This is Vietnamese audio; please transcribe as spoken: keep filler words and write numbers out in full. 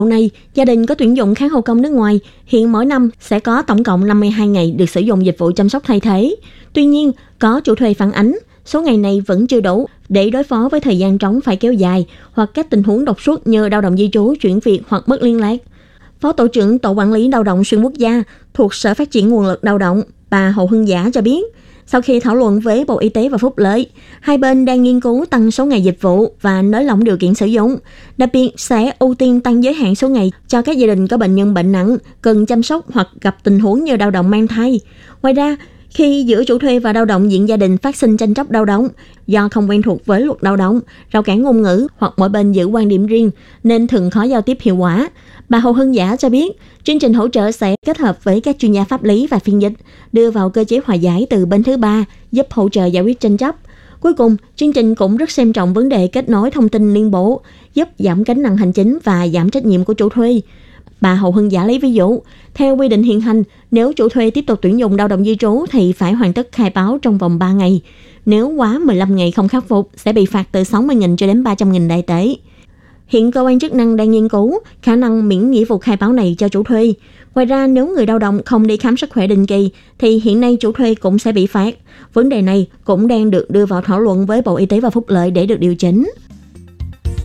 Hôm nay, gia đình có tuyển dụng kháng hộ công nước ngoài, hiện mỗi năm sẽ có tổng cộng năm mươi hai ngày được sử dụng dịch vụ chăm sóc thay thế. Tuy nhiên, có chủ thuê phản ánh, số ngày này vẫn chưa đủ để đối phó với thời gian trống phải kéo dài hoặc các tình huống đột xuất như lao động di trú, chuyển việc hoặc mất liên lạc. Phó Tổ trưởng Tổ quản lý lao động xuyên quốc gia thuộc Sở Phát triển Nguồn lực Lao động, bà Hồ Hưng Giả cho biết, sau khi thảo luận với Bộ Y tế và Phúc lợi, hai bên đang nghiên cứu tăng số ngày dịch vụ và nới lỏng điều kiện sử dụng. Đặc biệt sẽ ưu tiên tăng giới hạn số ngày cho các gia đình có bệnh nhân bệnh nặng, cần chăm sóc hoặc gặp tình huống như lao động mang thai. Ngoài ra, khi giữa chủ thuê và lao động diện gia đình phát sinh tranh chấp lao động do không quen thuộc với luật lao động, rào cản ngôn ngữ hoặc mỗi bên giữ quan điểm riêng nên thường khó giao tiếp hiệu quả. Bà Hồ Hưng Giả cho biết, chương trình hỗ trợ sẽ kết hợp với các chuyên gia pháp lý và phiên dịch, đưa vào cơ chế hòa giải từ bên thứ ba, giúp hỗ trợ giải quyết tranh chấp. Cuối cùng, chương trình cũng rất xem trọng vấn đề kết nối thông tin liên bộ, giúp giảm gánh nặng hành chính và giảm trách nhiệm của chủ thuê. Bà Hồ Hưng Giả lấy ví dụ, theo quy định hiện hành, nếu chủ thuê tiếp tục tuyển dụng lao động di trú thì phải hoàn tất khai báo trong vòng ba ngày. Nếu quá mười lăm ngày không khắc phục, sẽ bị phạt từ sáu mươi nghìn cho đến ba trăm nghìn đại tệ. Hiện cơ quan chức năng đang nghiên cứu khả năng miễn nghĩa vụ khai báo này cho chủ thuê. Ngoài ra, nếu người lao động không đi khám sức khỏe định kỳ, thì hiện nay chủ thuê cũng sẽ bị phạt. Vấn đề này cũng đang được đưa vào thảo luận với Bộ Y tế và Phúc lợi để được điều chỉnh.